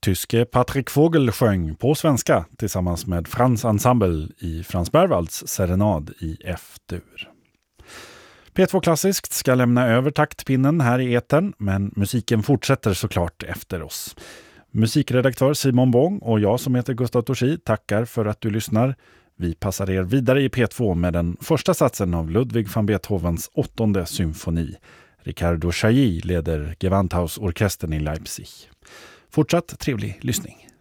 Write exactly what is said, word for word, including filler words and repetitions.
tyske Patrick Vogel sjöng på svenska tillsammans med Franz Ensemble i Frans Berwalds serenad i F-dur. P två Klassiskt ska lämna över taktpinnen här i etern, men musiken fortsätter såklart efter oss. Musikredaktör Simon Bång och jag som heter Gustav Torsi tackar för att du lyssnar. Vi passar er vidare i P två med den första satsen av Ludwig van Beethovens åttonde symfoni. Riccardo Chailly leder Gewandhausorkestern i Leipzig. Fortsatt trevlig lyssning.